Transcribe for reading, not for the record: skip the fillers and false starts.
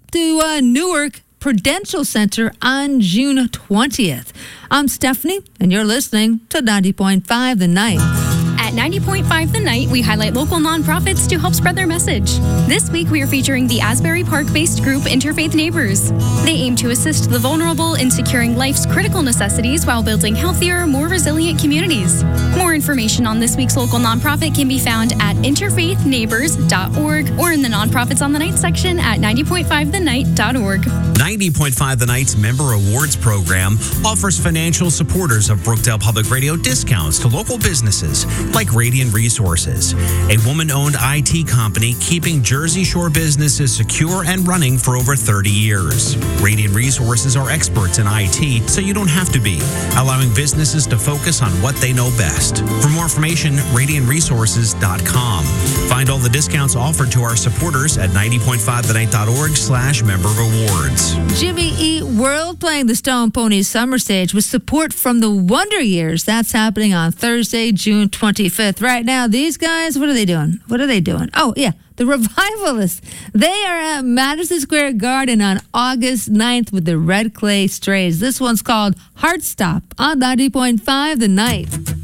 to Newark Prudential Center on June 20th. I'm Stephanie, and you're listening to 90.5 The Night. At 90.5 The Night, we highlight local nonprofits to help spread their message. This week, we are featuring the Asbury Park-based group Interfaith Neighbors. They aim to assist the vulnerable in securing life's critical necessities while building healthier, more resilient communities. More information on this week's local nonprofit can be found at interfaithneighbors.org or in the Nonprofits on the Night section at 90.5thenight.org. 90.5 The Night's Member Awards program offers financial supporters of Brookdale Public Radio discounts to local businesses like Radiant Resources, a woman-owned IT company keeping Jersey Shore businesses secure and running for over 30 years. Radiant Resources are experts in IT, so you don't have to be, allowing businesses to focus on what they know best. For more information, radiantresources.com. Find all the discounts offered to our supporters at 90.5thenight.org/member rewards. Jimmy Eat World playing the Stone Ponies Summer Stage with support from the Wonder Years. That's happening on Thursday, June 25th. Right now, these guys, what are they doing? Oh, yeah, the Revivalists. They are at Madison Square Garden on August 9th with the Red Clay Strays. This one's called Heartstop on 90.5 The Night.